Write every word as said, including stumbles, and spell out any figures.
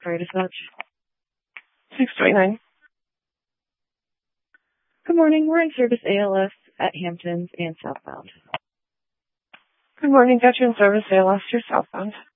Sorry to such. six twenty-nine. Good morning. We're in service A L S at Hamptons and southbound. Good morning, Veteran Service A L S, you're southbound.